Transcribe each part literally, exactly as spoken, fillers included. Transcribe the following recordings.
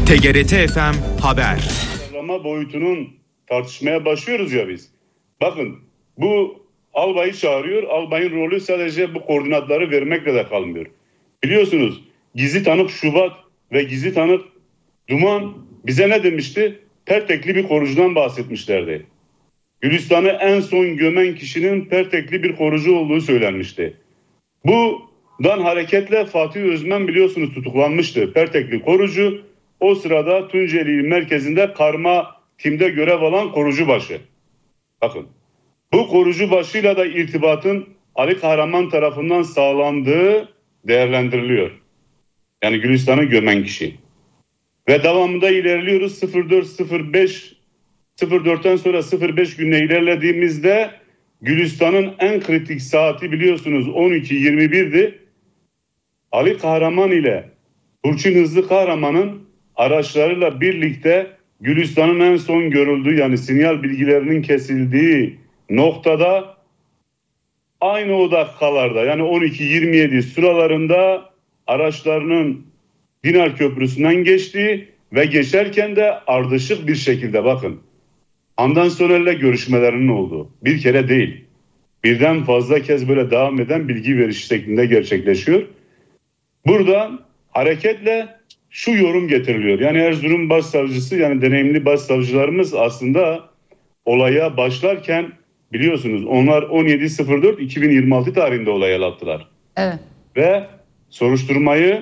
T G R T F M Haber. Sıralama boyutunun tartışmaya başlıyoruz ya biz. Bakın bu albayı çağırıyor. Albayın rolü sadece bu koordinatları vermekle de kalmıyor. Biliyorsunuz gizli tanık Şubat ve gizli tanık Duman bize ne demişti? Pertekli bir korucudan bahsetmişlerdi. Gülistan'ı en son gömen kişinin Pertekli bir korucu olduğu söylenmişti. Buradan hareketle Fatih Özmen biliyorsunuz tutuklanmıştı. Pertekli korucu, o sırada Tunceli merkezinde karma timde görev alan korucu başı. Bakın bu korucu başıyla da irtibatın Ali Kahraman tarafından sağlandığı değerlendiriliyor. Yani Gülistan'ı gömen kişi. Ve devamında ilerliyoruz. sıfır dört sıfır beş sıfır dörtten sonra sıfır beş gününe ilerlediğimizde Gülistan'ın en kritik saati biliyorsunuz on iki yirmi bir'di. Ali Kahraman ile Burçin Hızlı Kahraman'ın araçlarıyla birlikte Gülistan'ın en son görüldüğü yani sinyal bilgilerinin kesildiği noktada aynı o dakikalarda yani on iki yirmi yedi sıralarında araçlarının Dinar Köprüsü'nden geçtiği ve geçerken de ardışık bir şekilde bakın Handan Soner'le görüşmelerinin olduğu bir kere değil birden fazla kez böyle devam eden bilgi veriş şeklinde gerçekleşiyor. Burada hareketle şu yorum getiriliyor. Yani Erzurum Başsavcısı yani deneyimli başsavcılarımız aslında olaya başlarken biliyorsunuz onlar on yedi sıfır dört iki bin yirmi altı tarihinde olaya el attılar. Evet. Ve soruşturmayı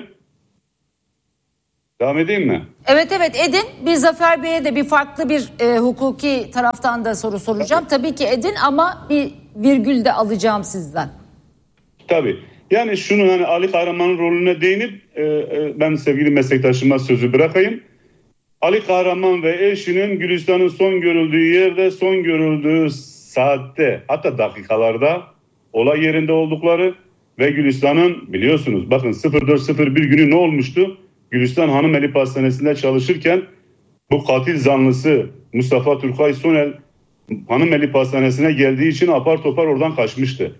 devam edeyim mi? Evet evet edin. Bir Zafer Bey'e de bir farklı bir e, hukuki taraftan da soru soracağım. Tabii. Tabii ki edin ama bir virgül de alacağım sizden. Tabii. Yani şunu hani Ali Kahraman'ın rolüne değinip e, e, ben sevgili meslektaşıma sözü bırakayım. Ali Kahraman ve eşinin Gülistan'ın son görüldüğü yerde son görüldüğü saatte hatta dakikalarda olay yerinde oldukları ve Gülistan'ın biliyorsunuz bakın sıfır dört sıfır bir günü ne olmuştu? Gülistan Hanımeli Pastanesi'nde çalışırken bu katil zanlısı Mustafa Turkay Sonel Hanımeli Pastanesi'ne geldiği için apar topar oradan kaçmıştı.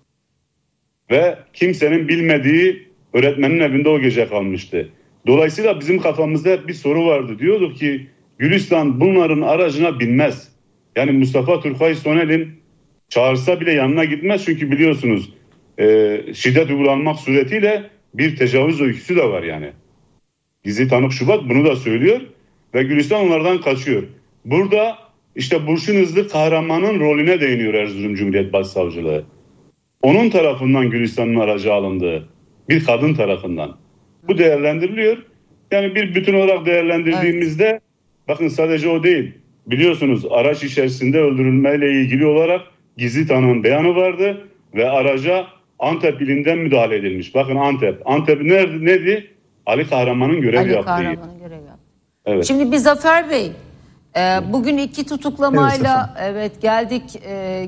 Ve kimsenin bilmediği öğretmenin evinde o gece kalmıştı. Dolayısıyla bizim kafamızda hep bir soru vardı. Diyorduk ki Gülistan bunların aracına binmez. Yani Mustafa Turkay Sonel'in çağırsa bile yanına gitmez. Çünkü biliyorsunuz e, şiddet uygulanmak suretiyle bir tecavüz öyküsü de var yani. Gizli tanık Şubat bunu da söylüyor ve Gülistan onlardan kaçıyor. Burada işte Burçin Hızlı Kahraman'ın rolüne değiniyor Erzurum Cumhuriyet Başsavcılığı. Onun tarafından Gülistan'ın aracı alındığı bir kadın tarafından. Bu değerlendiriliyor. Yani bir bütün olarak değerlendirdiğimizde evet. Bakın sadece o değil. Biliyorsunuz araç içerisinde öldürülmeyle ilgili olarak gizli tanığın beyanı vardı ve araca Antep ilinden müdahale edilmiş. Bakın Antep. Antep nerede, neydi? Ali Kahraman'ın görev Ali yaptığı. Kahraman'ın görev yaptığı. Evet. Şimdi bir Zafer Bey, e, bugün iki tutuklamayla evet, evet geldik e,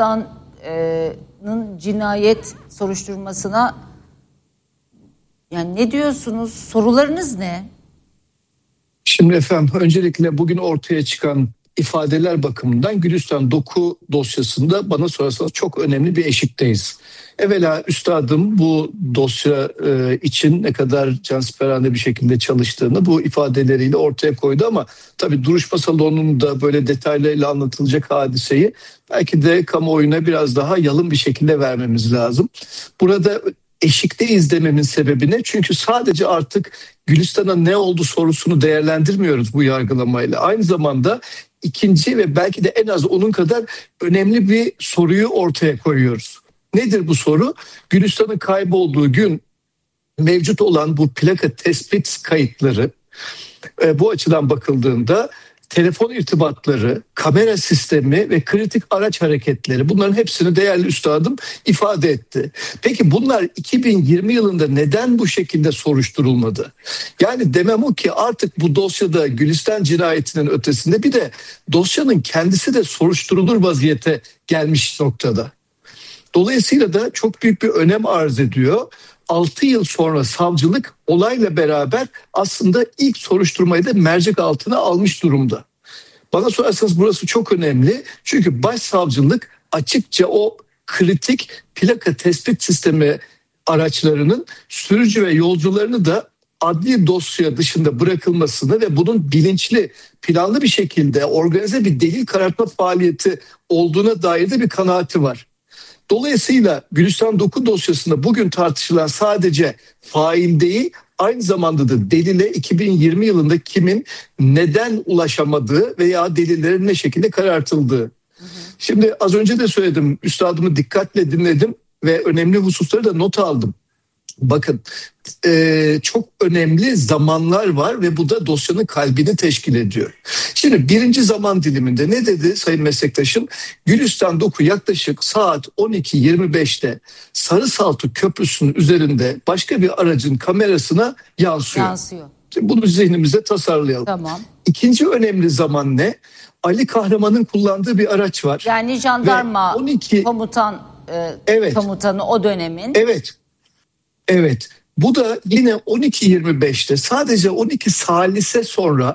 Gülistan'ın cinayet soruşturmasına. Yani ne diyorsunuz? Sorularınız ne? Şimdi efendim öncelikle bugün ortaya çıkan ifadeler bakımından Gülistan Doku dosyasında bana sorarsanız çok önemli bir eşikteyiz. Evvela üstadım bu dosya e, için ne kadar cansiperane bir şekilde çalıştığını bu ifadeleriyle ortaya koydu ama tabii duruşma salonunda böyle detaylarıyla anlatılacak hadiseyi belki de kamuoyuna biraz daha yalın bir şekilde vermemiz lazım. Burada eşikteyiz dememin sebebi ne? Çünkü sadece artık Gülistan'a ne oldu sorusunu değerlendirmiyoruz bu yargılamayla. Aynı zamanda ikinci ve belki de en az onun kadar önemli bir soruyu ortaya koyuyoruz. Nedir bu soru? Gülistan'ın kaybolduğu gün mevcut olan bu plaka tespit kayıtları e, bu açıdan bakıldığında telefon irtibatları, kamera sistemi ve kritik araç hareketleri bunların hepsini değerli üstadım ifade etti. Peki bunlar iki bin yirmi yılında neden bu şekilde soruşturulmadı? Yani demem o ki artık bu dosyada Gülistan cinayetinin ötesinde bir de dosyanın kendisi de soruşturulur vaziyete gelmiş noktada. Dolayısıyla da çok büyük bir önem arz ediyor. altı yıl sonra savcılık olayla beraber aslında ilk soruşturmayı da mercek altına almış durumda. Bana sorarsanız burası çok önemli. Çünkü başsavcılık açıkça o kritik plaka tespit sistemi araçlarının sürücü ve yolcularını da adli dosya dışında bırakılmasını ve bunun bilinçli, planlı bir şekilde organize bir delil karartma faaliyeti olduğuna dair de bir kanaati var. Dolayısıyla Gülistan Doku dosyasında bugün tartışılan sadece fail değil, aynı zamanda da delile iki bin yirmi yılında kimin neden ulaşamadığı veya delillerin ne şekilde karartıldığı. Hı hı. Şimdi az önce de söyledim, üstadımı dikkatle dinledim ve önemli hususları da not aldım. Bakın e, çok önemli zamanlar var ve bu da dosyanın kalbini teşkil ediyor. Şimdi birinci zaman diliminde ne dedi sayın meslektaşım? Gülistan Doku yaklaşık saat on iki yirmi beşte Sarısaltı Köprüsü'nün üzerinde başka bir aracın kamerasına yansıyor. Yansıyor. Şimdi bunu zihnimizde tasarlayalım. Tamam. İkinci önemli zaman ne? Ali Kahraman'ın kullandığı bir araç var. Yani jandarma on iki komutan e, evet. komutanı o dönemin. Evet. Evet. Bu da yine on iki yirmi beşte sadece on iki salise sonra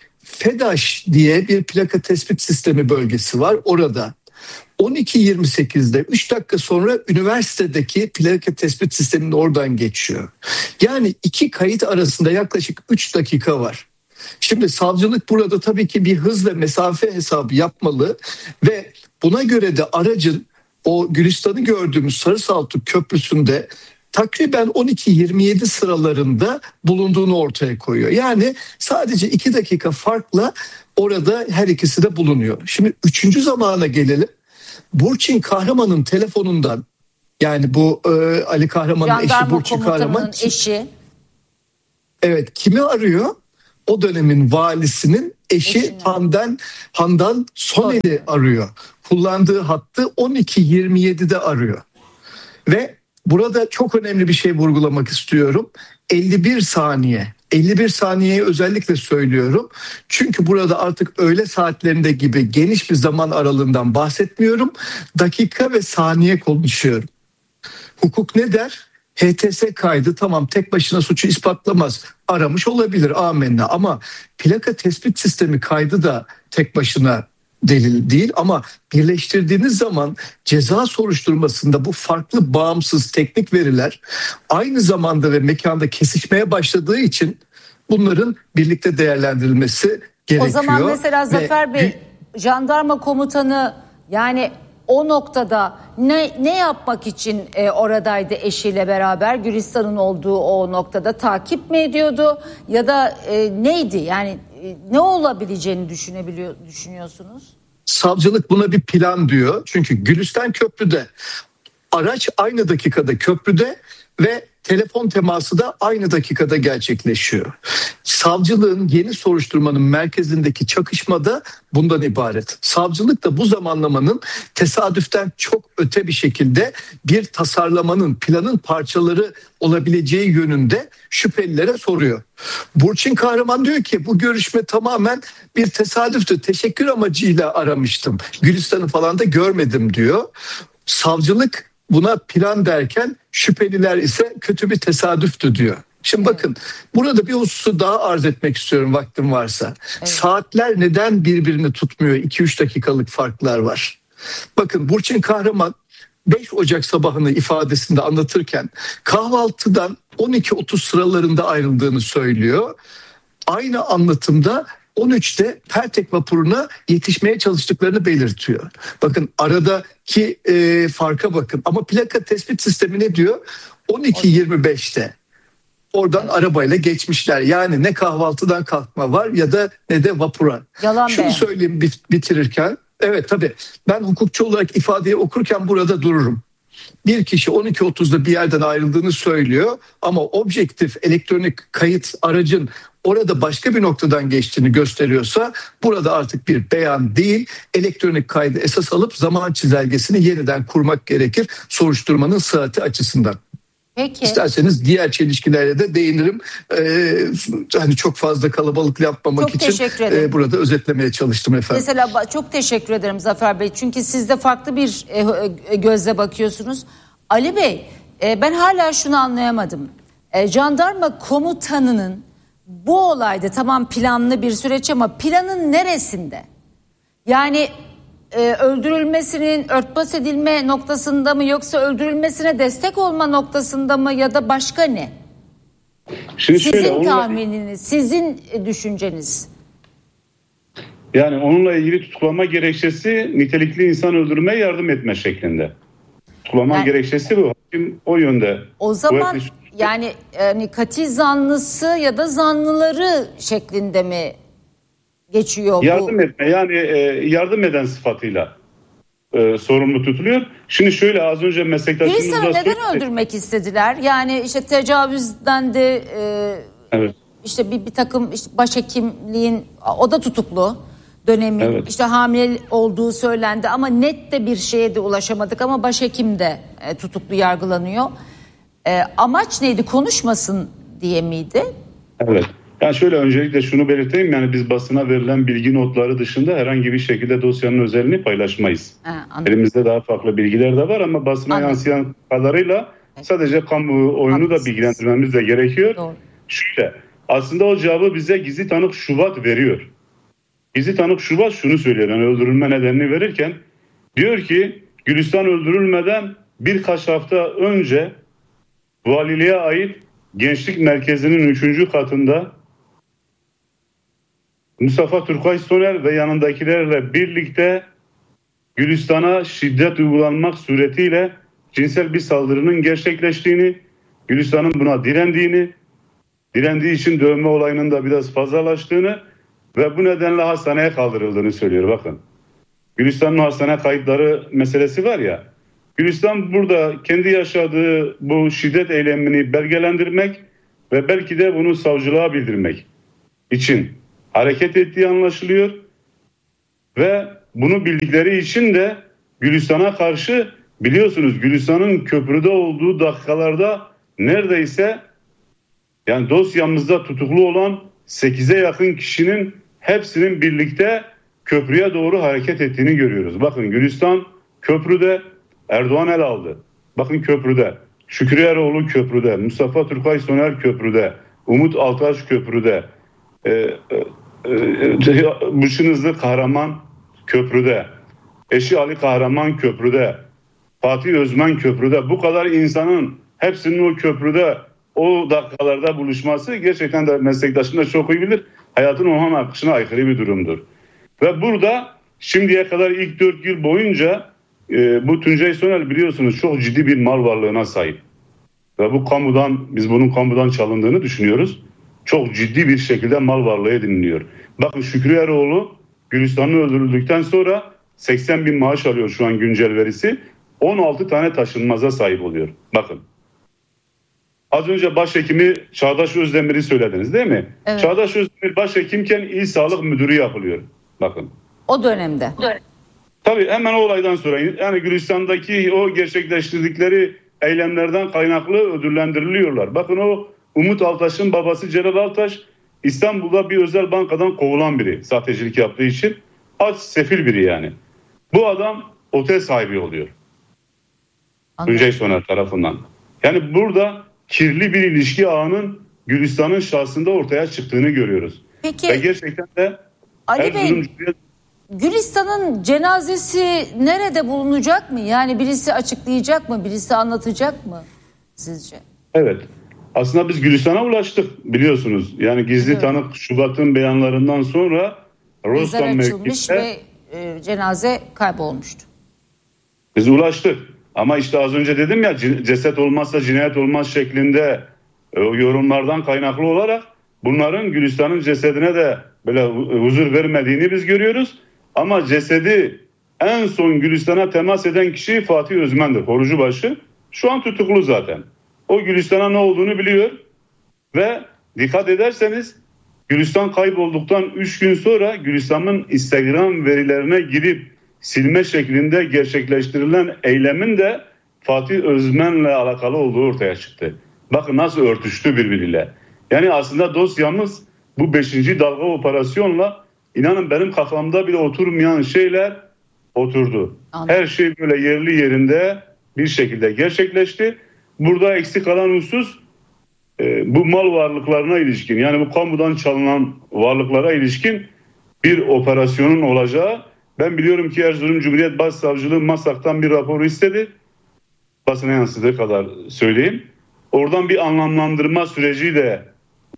FEDAŞ diye bir plaka tespit sistemi bölgesi var orada. on iki yirmi sekizde üç dakika sonra üniversitedeki plaka tespit sisteminin oradan geçiyor. Yani iki kayıt arasında yaklaşık üç dakika var. Şimdi savcılık burada tabii ki bir hız ve mesafe hesabı yapmalı ve buna göre de aracın o Gülistan'ı gördüğümüz Sarısaltı Köprüsü'nde takriben on iki yirmi yedi sıralarında bulunduğunu ortaya koyuyor. Yani sadece iki dakika farkla orada her ikisi de bulunuyor. Şimdi üçüncü zamana gelelim. Burçin Kahraman'ın telefonundan, yani bu e, Ali Kahraman'ın jandarma eşi Burçin Kahraman. eşi. Evet, kimi arıyor? O dönemin valisinin eşi Eşine. Handan Handan Sonel'i arıyor. Kullandığı hattı on iki yirmi yedide arıyor. Ve burada çok önemli bir şey vurgulamak istiyorum. elli bir saniye. elli bir saniyeyi özellikle söylüyorum. Çünkü burada artık öğle saatlerinde gibi geniş bir zaman aralığından bahsetmiyorum. Dakika ve saniye konuşuyorum. Hukuk ne der? H T S kaydı tamam tek başına suçu ispatlamaz. Aramış olabilir amenna ama plaka tespit sistemi kaydı da tek başına delil değil ama birleştirdiğiniz zaman ceza soruşturmasında bu farklı bağımsız teknik veriler aynı zamanda ve mekanda kesişmeye başladığı için bunların birlikte değerlendirilmesi gerekiyor. O zaman mesela Zafer Bey, jandarma komutanı yani o noktada ne ne yapmak için e, oradaydı eşiyle beraber? Gülistan'ın olduğu o noktada takip mi ediyordu ya da e, neydi? Yani e, ne olabileceğini düşünebiliyor düşünüyorsunuz? Savcılık buna bir plan diyor. Çünkü Gülistan köprüde, araç aynı dakikada köprüde ve telefon teması da aynı dakikada gerçekleşiyor. Savcılığın yeni soruşturmanın merkezindeki çakışma da bundan ibaret. Savcılık da bu zamanlamanın tesadüften çok öte bir şekilde bir tasarlamanın, planın parçaları olabileceği yönünde şüphelilere soruyor. Burçin Kahraman diyor ki bu görüşme tamamen bir tesadüftü. Teşekkür amacıyla aramıştım. Gülistan'ı falan da görmedim diyor. Savcılık buna plan derken şüpheliler ise kötü bir tesadüftü diyor. Şimdi bakın burada bir hususu daha arz etmek istiyorum vaktim varsa. Evet. Saatler neden birbirini tutmuyor? iki üç dakikalık farklar var. Bakın Burçin Kahraman beş Ocak sabahını ifadesinde anlatırken kahvaltıdan on iki otuz sıralarında ayrıldığını söylüyor. Aynı anlatımda on üçte Pertek vapuruna yetişmeye çalıştıklarını belirtiyor. Bakın aradaki e, farka bakın ama plaka tespit sistemi ne diyor? on iki yirmi beşte oradan arabayla geçmişler. Yani ne kahvaltıdan kalkma var ya da ne de vapura. Yalan Şunu be. söyleyeyim bitirirken. Evet tabii ben hukukçu olarak ifadeyi okurken burada dururum. Bir kişi on iki otuzda bir yerden ayrıldığını söylüyor ama objektif elektronik kayıt aracın orada başka bir noktadan geçtiğini gösteriyorsa burada artık bir beyan değil, elektronik kaydı esas alıp zaman çizelgesini yeniden kurmak gerekir soruşturmanın sıhhati açısından. Peki. İsterseniz diğer çelişkilerle de değinirim. Ee, hani çok fazla kalabalık yapmamak çok için e, burada özetlemeye çalıştım efendim. Mesela çok teşekkür ederim Zafer Bey. Çünkü siz de farklı bir e, gözle bakıyorsunuz. Ali Bey, e, ben hala şunu anlayamadım. E, jandarma komutanının bu olayda tamam planlı bir süreç ama planın neresinde? Yani e, öldürülmesinin örtbas edilme noktasında mı yoksa öldürülmesine destek olma noktasında mı ya da başka ne? Şimdi sizin şöyle, onunla, tahmininiz, sizin düşünceniz. yani onunla ilgili tutuklama gerekçesi nitelikli insan öldürmeye yardım etme şeklinde. Tutuklama Yani- gerekçesi bu. Hakim o yönde. O zaman kuvvetli- yani, yani katil zanlısı ya da zanlıları şeklinde mi geçiyor yardım bu? etme, yani e, yardım eden sıfatıyla e, sorumlu tutuluyor. Şimdi şöyle, az önce meslektaşımız Gülistan'ı da neden söyledi. öldürmek istediler? Yani işte tecavüzden de e, Evet. işte bir, bir takım işte başhekimliğin, o da tutuklu dönemi, Evet. işte hamile olduğu söylendi ama net de bir şeye de ulaşamadık ama başhekim de e, tutuklu yargılanıyor. E, amaç neydi? Konuşmasın diye miydi? Evet. Yani şöyle, öncelikle şunu belirteyim, yani biz basına verilen bilgi notları dışında herhangi bir şekilde dosyanın özelini paylaşmayız. Ha, anladım. Elimizde daha farklı bilgiler de var ama basına Anladım. yansıyan kadarıyla sadece kamuoyunu da Haklısınız. bilgilendirmemiz de gerekiyor. Doğru. Şöyle, aslında o cevabı bize gizli tanık Şubat veriyor. Gizli tanık Şubat şunu söylüyor, yani öldürülme nedenini verirken diyor ki, Gülistan öldürülmeden birkaç hafta önce valiliğe ait gençlik merkezinin üçüncü katında Mustafa Turkay Soner ve yanındakilerle birlikte Gülistan'a şiddet uygulanmak suretiyle cinsel bir saldırının gerçekleştiğini, Gülistan'ın buna direndiğini, direndiği için dövme olayının da biraz fazlalaştığını ve bu nedenle hastaneye kaldırıldığını söylüyor. Bakın, Gülistan'ın hastane kayıtları meselesi var ya, Gülistan burada kendi yaşadığı bu şiddet eylemini belgelendirmek ve belki de bunu savcılığa bildirmek için hareket ettiği anlaşılıyor ve bunu bildikleri için de Gülistan'a karşı, biliyorsunuz Gülistan'ın köprüde olduğu dakikalarda neredeyse, yani dosyamızda tutuklu olan sekize yakın kişinin hepsinin birlikte köprüye doğru hareket ettiğini görüyoruz. Bakın, Gülistan köprüde, Erdoğan el aldı. Bakın köprüde, Şükrü Eroğlu köprüde, Mustafa Turkay Soner köprüde, Umut Altaş köprüde, e, e, e, Bışınızlı Kahraman köprüde, eşi Ali Kahraman köprüde, Fatih Özmen köprüde. Bu kadar insanın hepsinin o köprüde o dakikalarda buluşması gerçekten de meslektaşım da çok iyi bilir, hayatın olan akışına aykırı bir durumdur. Ve burada şimdiye kadar ilk dört yıl boyunca e, bu Tuncay Soner biliyorsunuz çok ciddi bir mal varlığına sahip. Ve bu kamudan, biz bunun kamudan çalındığını düşünüyoruz. Çok ciddi bir şekilde mal varlığı ediniliyor. Bakın, Şükrü Eroğlu Gülistan'ın öldürüldükten sonra seksen bin maaş alıyor şu an güncel verisi. on altı tane taşınmaza sahip oluyor. Bakın. Az önce başhekimi Çağdaş Özdemir'i söylediniz değil mi? Evet. Çağdaş Özdemir başhekimken İl Sağlık Müdürü yapılıyor. Bakın. O dönemde. Tabii hemen o olaydan sonra, yani Gülistan'daki o gerçekleştirdikleri eylemlerden kaynaklı ödüllendiriliyorlar. Bakın, o Umut Altaş'ın babası Celal Altaş İstanbul'da bir özel bankadan kovulan biri, sahtecilik yaptığı için. Aç, sefil biri yani. Bu adam otel sahibi oluyor. Anladım. Tuncay Soner tarafından. Yani burada kirli bir ilişki ağının Gülistan'ın şahsında ortaya çıktığını görüyoruz. Peki Ve gerçekten de Ali Erzurum Bey, Cumhuriyet Gülistan'ın cenazesi nerede bulunacak mı? Yani birisi açıklayacak mı? Birisi anlatacak mı sizce? Evet. Aslında biz Gülistan'a ulaştık biliyorsunuz. Yani gizli Evet. tanık Şubat'ın beyanlarından sonra Mezar Rostam açılmış mevkinde ve e, cenaze kaybolmuştu. biz ulaştık. Ama işte az önce dedim ya, c- ceset olmazsa cinayet olmaz şeklinde e, o yorumlardan kaynaklı olarak bunların Gülistan'ın cesedine de böyle hu- huzur vermediğini biz görüyoruz. Ama cesedi en son Gülistan'a temas eden kişi Fatih Özmen'dir, korucubaşı. Şu an tutuklu zaten. O Gülistan'a ne olduğunu biliyor ve dikkat ederseniz Gülistan kaybolduktan üç gün sonra Gülistan'ın Instagram verilerine girip silme şeklinde gerçekleştirilen eylemin de Fatih Özmen'le alakalı olduğu ortaya çıktı. Bakın nasıl örtüştü birbiriyle. Yani aslında dosyamız bu beşinci dalga operasyonla, inanın benim kafamda bile oturmayan şeyler oturdu. Anladım. Her şey böyle yerli yerinde bir şekilde gerçekleşti. Burada eksik kalan husus e, bu mal varlıklarına ilişkin, yani bu kamudan çalınan varlıklara ilişkin bir operasyonun olacağı. Ben biliyorum ki Erzurum Cumhuriyet Başsavcılığı MASAK'tan bir raporu istedi. Basına yansıdığı kadar söyleyeyim. Oradan bir anlamlandırma süreci de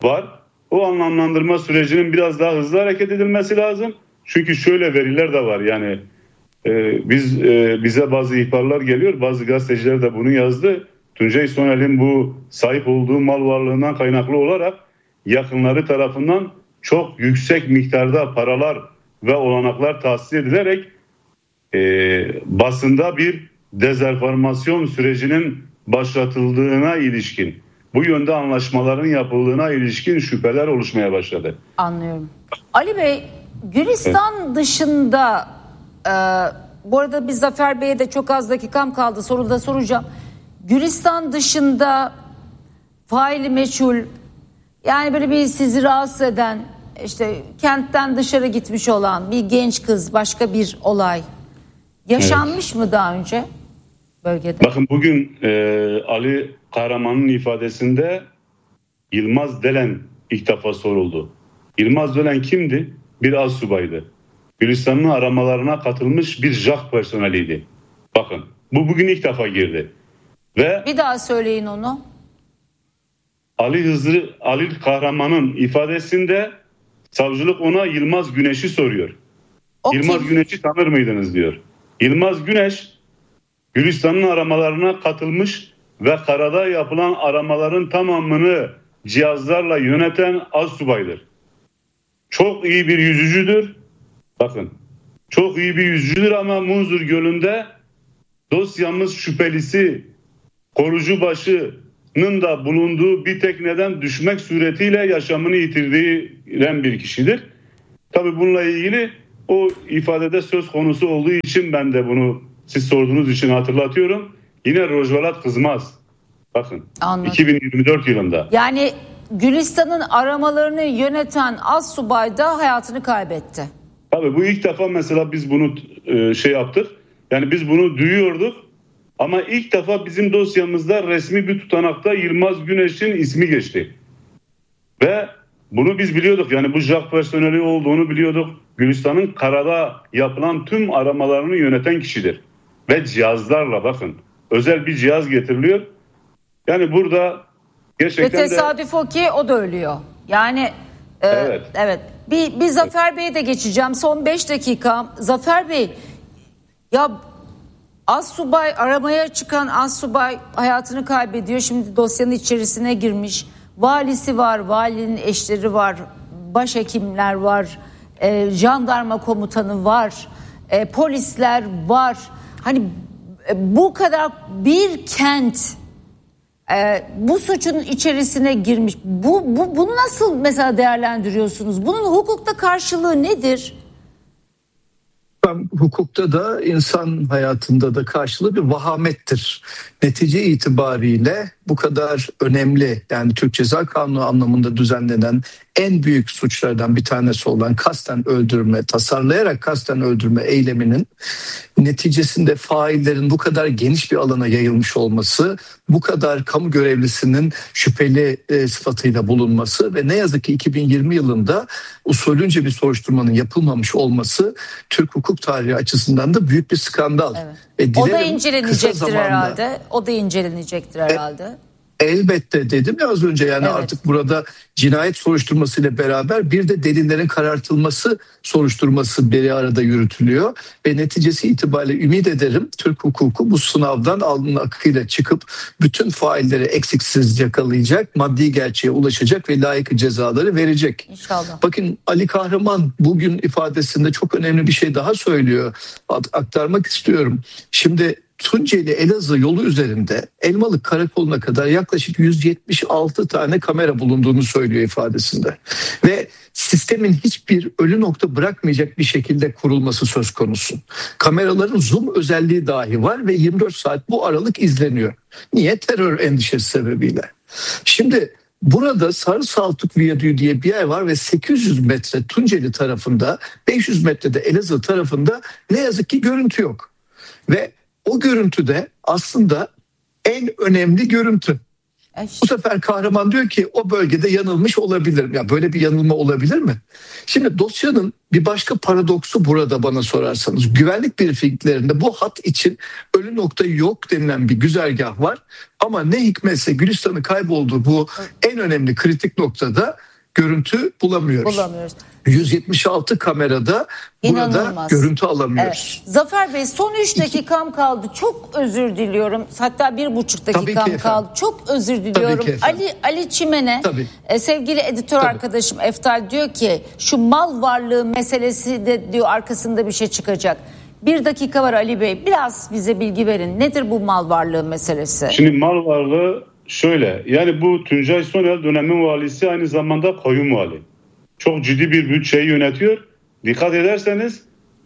var. O anlamlandırma sürecinin biraz daha hızlı hareket edilmesi lazım. Çünkü şöyle veriler de var. Yani e, biz e, bize bazı ihbarlar geliyor. Bazı gazeteciler de bunu yazdı. Tuncay Soner'in bu sahip olduğu mal varlığından kaynaklı olarak yakınları tarafından çok yüksek miktarda paralar ve olanaklar tahsis edilerek e, basında bir dezenformasyon sürecinin başlatıldığına ilişkin, bu yönde anlaşmaların yapıldığına ilişkin şüpheler oluşmaya başladı. Anlıyorum. Ali Bey, Gülistan evet. dışında e, bu arada bir Zafer Bey'e de çok az dakikam kaldı, soru da soracağım. Gülistan dışında faili meçhul, yani böyle bir sizi rahatsız eden, işte kentten dışarı gitmiş olan bir genç kız, başka bir olay yaşanmış evet. mı daha önce bölgede? Bakın bugün e, Ali Kahraman'ın ifadesinde Yılmaz Delen ilk defa soruldu. Yılmaz Delen kimdi? Bir astsubaydı. Gülistan'ın aramalarına katılmış bir J A K personeliydi. Bakın bu bugün ilk defa girdi. Ve bir daha söyleyin onu. Ali Hızır Ali Kahraman'ın ifadesinde savcılık ona Yılmaz Güneş'i soruyor. O Yılmaz kim? Güneş'i tanır mıydınız diyor. Yılmaz Güneş Gülistan'ın aramalarına katılmış ve karada yapılan aramaların tamamını cihazlarla yöneten astsubaydır. Çok iyi bir yüzücüdür. Bakın çok iyi bir yüzücüdür ama Munzur Gölü'nde dosyamız şüphelisi korucubaşının da bulunduğu bir tekneden düşmek suretiyle yaşamını yitirdiğilen bir kişidir. Tabii bununla ilgili o ifadede söz konusu olduğu için ben de bunu siz sorduğunuz için hatırlatıyorum. Yine Rojvalat Kızmaz. Bakın Anladım. iki bin yirmi dört yılında. Yani Gülistan'ın aramalarını yöneten astsubay da hayatını kaybetti. Tabii bu ilk defa mesela biz bunu e, şey yaptık. Yani biz bunu duyuyorduk. Ama ilk defa bizim dosyamızda resmi bir tutanakta Yılmaz Güneş'in ismi geçti. Ve bunu biz biliyorduk. Yani bu J A K personeli olduğunu biliyorduk. Gülistan'ın karada yapılan tüm aramalarını yöneten kişidir. Ve cihazlarla bakın. Özel bir cihaz getiriliyor. Yani burada gerçekten ve tesadüf de... o ki o da ölüyor. Yani e, evet. evet. Bir, bir Zafer evet. Bey'e de geçeceğim. Son beş dakika. Zafer Bey, ya astsubay, aramaya çıkan astsubay hayatını kaybediyor. Şimdi dosyanın içerisine girmiş. Valisi var, valinin eşleri var, başhekimler var, e, jandarma komutanı var, e, polisler var. Hani e, bu kadar bir kent e, bu suçun içerisine girmiş. Bu, bu bunu nasıl mesela değerlendiriyorsunuz? Bunun hukukta karşılığı nedir? Hukukta da insan hayatında da karşılığı bir vahamettir. Netice itibariyle bu kadar önemli, yani Türk Ceza Kanunu anlamında düzenlenen en büyük suçlardan bir tanesi olan kasten öldürme, tasarlayarak kasten öldürme eyleminin neticesinde faillerin bu kadar geniş bir alana yayılmış olması, bu kadar kamu görevlisinin şüpheli e, sıfatıyla bulunması ve ne yazık ki iki bin yirmi yılında usulünce bir soruşturmanın yapılmamış olması Türk hukuk tarihi açısından da büyük bir skandal. Evet. Ve o da incelenecektir zamanda, herhalde. O da incelenecektir herhalde. E, Elbette dedim ya az önce, yani evet. Artık burada cinayet soruşturmasıyla beraber bir de delillerin karartılması soruşturması bir arada yürütülüyor ve neticesi itibariyle ümit ederim Türk hukuku bu sınavdan alnının akıyla çıkıp bütün failleri eksiksiz yakalayacak, maddi gerçeğe ulaşacak ve layık cezaları verecek. İnşallah. Bakın Ali Kahraman bugün ifadesinde çok önemli bir şey daha söylüyor. Aktarmak istiyorum. Şimdi Tunceli Elazığ yolu üzerinde Elmalık Karakolu'na kadar yaklaşık yüz yetmiş altı tane kamera bulunduğunu söylüyor ifadesinde. Ve sistemin hiçbir ölü nokta bırakmayacak bir şekilde kurulması söz konusu. Kameraların zoom özelliği dahi var ve yirmi dört saat bu aralık izleniyor. Niye? Terör endişesi sebebiyle. Şimdi burada Sarı Saltuk Viyadüğü diye bir yer var ve sekiz yüz metre Tunceli tarafında, beş yüz metrede Elazığ tarafında ne yazık ki görüntü yok. Ve o görüntüde aslında en önemli görüntü. Bu sefer kahraman diyor ki o bölgede yanılmış olabilir. Ya böyle bir yanılma olabilir mi? Şimdi dosyanın bir başka paradoksu burada bana sorarsanız. Güvenlik briefinglerinde bu hat için ölü nokta yok denilen bir güzergah var. Ama ne hikmetse Gülistan'ın kaybolduğu bu en önemli kritik noktada görüntü bulamıyoruz. Bulamıyoruz. yüz yetmiş altı kamerada burada İnanılmaz. görüntü alamıyoruz. Evet. Zafer Bey, son üç dakikam kaldı. Çok özür diliyorum. Hatta bir buçuk dakikam kaldı. Çok özür diliyorum. Ali Ali Çimen'e e, sevgili editör Tabii. arkadaşım Eftal diyor ki şu mal varlığı meselesi de diyor arkasında bir şey çıkacak. Bir dakika var Ali Bey. Biraz bize bilgi verin. Nedir bu mal varlığı meselesi? Şimdi mal varlığı şöyle. Yani bu Tuncay Soner dönemin valisi, aynı zamanda kayyum vali. Çok ciddi bir bütçeyi yönetiyor. Dikkat ederseniz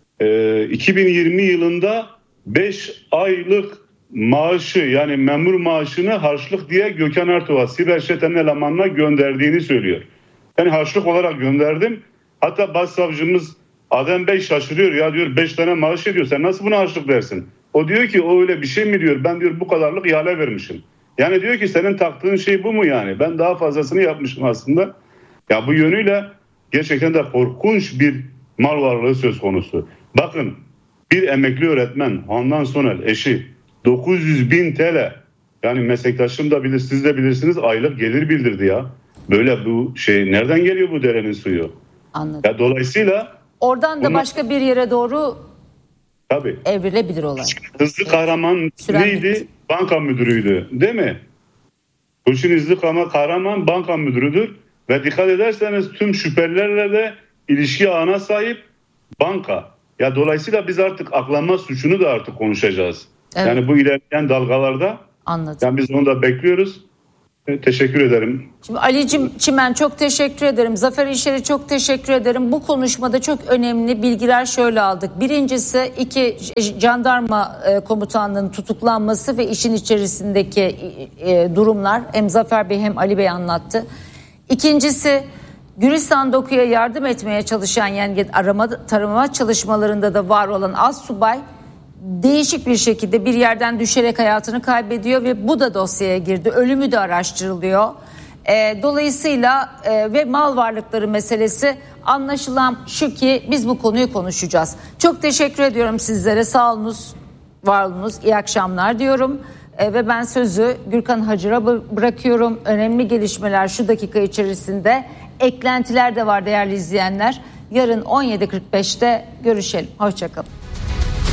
iki bin yirmi yılında beş aylık maaşı, yani memur maaşını harçlık diye Gökhan Ertuğ'a siber çetenin elemanına gönderdiğini söylüyor. Yani harçlık olarak gönderdim. Hatta başsavcımız Adem Bey şaşırıyor, ya diyor beş tane maaş ediyor, sen nasıl buna harçlık dersin? O diyor ki o öyle bir şey mi diyor, ben diyor bu kadarlık ihale vermişim. Yani diyor ki senin taktığın şey bu mu yani? Ben daha fazlasını yapmışım aslında. Ya bu yönüyle gerçekten de korkunç bir mal varlığı söz konusu. Bakın, bir emekli öğretmen Handan Soner eşi dokuz yüz bin T L, yani meslektaşım da bilir, siz de bilirsiniz, aylık gelir bildirdi ya. Böyle bu şey nereden geliyor bu derenin suyu? Anladım. Ya dolayısıyla oradan da bunlar, başka bir yere doğru tabii evrilebilir olay. Hızlı Kahraman neydi? Banka müdürüydü, değil mi? Bu için Hızlı Kahraman banka müdürüdür ve dikkat ederseniz tüm şüphelilerle de ilişki ağına sahip banka. Ya dolayısıyla biz artık aklanma suçunu da artık konuşacağız. Evet. Yani bu ilerleyen dalgalarda. Anladım. Yani biz onu da bekliyoruz. Teşekkür ederim. Şimdi Ali Çimen çok teşekkür ederim. Zafer İşer'e çok teşekkür ederim. Bu konuşmada çok önemli bilgiler şöyle aldık. Birincisi iki jandarma komutanının tutuklanması ve işin içerisindeki durumlar hem Zafer Bey hem Ali Bey anlattı. İkincisi Gülistan Doku'ya yardım etmeye çalışan, yani arama tarama çalışmalarında da var olan astsubay değişik bir şekilde bir yerden düşerek hayatını kaybediyor ve bu da dosyaya girdi. Ölümü de araştırılıyor. E, dolayısıyla e, ve mal varlıkları meselesi, anlaşılan şu ki biz bu konuyu konuşacağız. Çok teşekkür ediyorum sizlere. Sağ olunuz, var olunuz. İyi akşamlar diyorum. E, ve ben sözü Gürkan Hacır'a bırakıyorum. Önemli gelişmeler şu dakika içerisinde. Eklentiler de var değerli izleyenler. Yarın on yedi kırk beşte görüşelim. Hoşçakalın.